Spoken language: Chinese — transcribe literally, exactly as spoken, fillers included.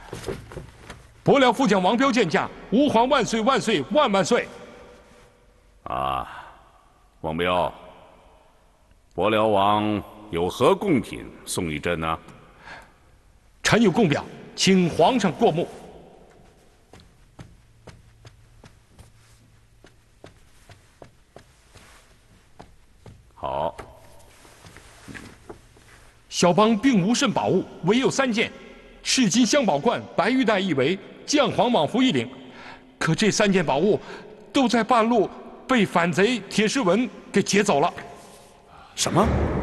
伯辽副将王彪见驾，吾皇万岁万岁万万岁！ 啊，王彪，伯辽王有何贡品送与朕呢？ 臣有贡表，请皇上过目。 好。 小邦并无甚宝物，唯有三件：赤金香宝冠、白玉带一围、绛黄蟒服一领。可这三件宝物都在半路被反贼铁狮文给劫走了。 什么？